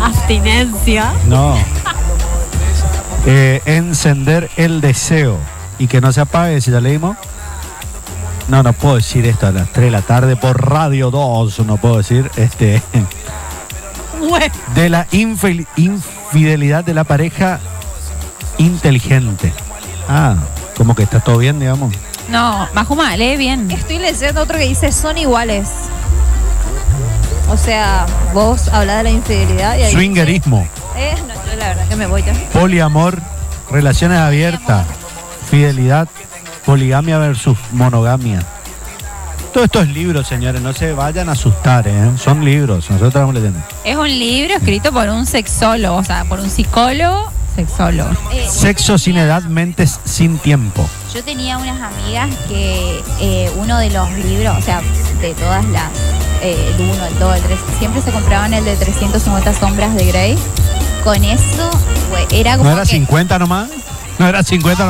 Abstinencia. No. Encender el deseo y que no se apague, si ya leímos. No puedo decir esto a las 3 de la tarde por Radio 2, no puedo decir de la infidelidad de la pareja inteligente. Como que está todo bien, digamos. No, Majuma, lee bien. Estoy leyendo otro que dice son iguales. O sea, vos hablas de la infidelidad y ahí Swingerismo. No, yo la verdad que me voy ya. Poliamor, relaciones abiertas, fidelidad, poligamia versus monogamia. Todos estos libros, señores, no se vayan a asustar, son libros, nosotros estamos leyendo. Es un libro escrito por un sexólogo, o sea, por un psicólogo sexólogo. Sexo sin edad, mentes sin tiempo. Yo tenía unas amigas que uno de los libros, o sea, de todas las, el 1, el 2, el 3, siempre se compraban el de 350 sombras de Grey. Con eso, era como ¿No era 50 nomás? ¿No era 50